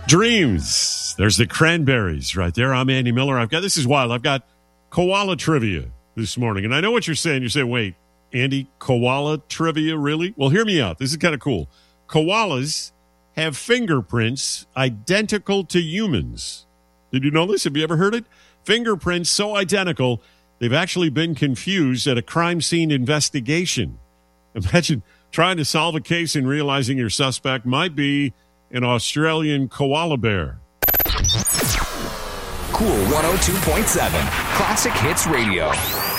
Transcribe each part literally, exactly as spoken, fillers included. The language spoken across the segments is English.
Dreams. There's the Cranberries right there. I'm Andy Miller. I've got, this is wild. I've got koala trivia this morning. And I know what you're saying. You're saying, wait, Andy, koala trivia, really? Well, hear me out. This is kind of cool. Koalas have fingerprints identical to humans. Did you know this? Have you ever heard it? Fingerprints so identical, they've actually been confused at a crime scene investigation. Imagine trying to solve a case and realizing your suspect might be an Australian koala bear. Cool one oh two point seven, Classic Hits Radio.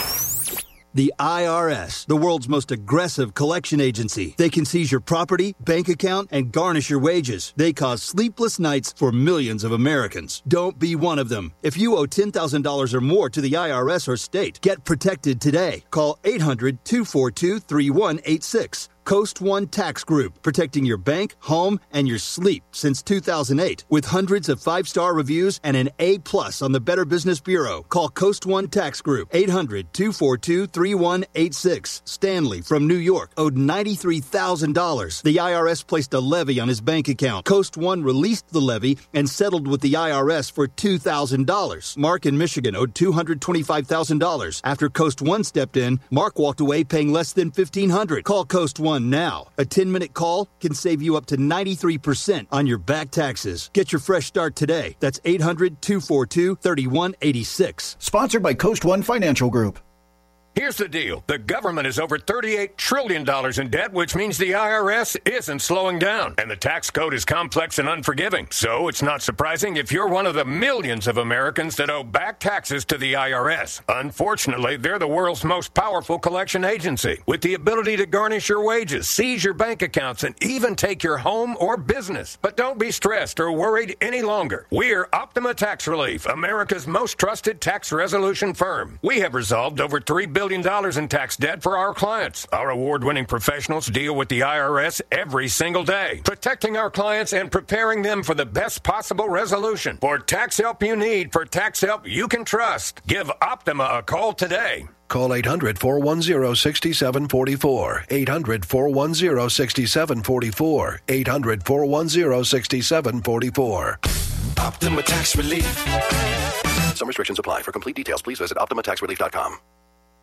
The I R S, the world's most aggressive collection agency. They can seize your property, bank account, and garnish your wages. They cause sleepless nights for millions of Americans. Don't be one of them. If you owe ten thousand dollars or more to the I R S or state, get protected today. Call eight hundred, two four two, three one eight six. Coast One Tax Group, protecting your bank, home, and your sleep since two thousand eight. With hundreds of five-star reviews and an A plus on the Better Business Bureau. Call Coast One Tax Group, eight hundred, two four two, three one eight six. Stanley from New York owed ninety-three thousand dollars. The I R S placed a levy on his bank account. Coast One released the levy and settled with the I R S for two thousand dollars. Mark in Michigan owed two hundred twenty-five thousand dollars. After Coast One stepped in, Mark walked away paying less than fifteen hundred dollars. Call Coast One now. A ten-minute call can save you up to ninety-three percent on your back taxes. Get your fresh start today. That's eight hundred, two four two, three one eight six. Sponsored by Coast One Financial Group. Here's the deal. The government is over thirty-eight trillion dollars in debt, which means the I R S isn't slowing down. And the tax code is complex and unforgiving. So it's not surprising if you're one of the millions of Americans that owe back taxes to the I R S. Unfortunately, they're the world's most powerful collection agency, with the ability to garnish your wages, seize your bank accounts, and even take your home or business. But don't be stressed or worried any longer. We're Optima Tax Relief, America's most trusted tax resolution firm. We have resolved over three billion dollars in tax debt for our clients. Our award-winning professionals deal with the I R S every single day, protecting our clients and preparing them for the best possible resolution. For tax help you need, for tax help you can trust, give Optima a call today. Call eight hundred, four one zero, six seven four four. eight hundred, four one zero, six seven four four. eight hundred, four one zero, six seven four four. Optima Tax Relief. Some restrictions apply. For complete details, please visit optima tax relief dot com.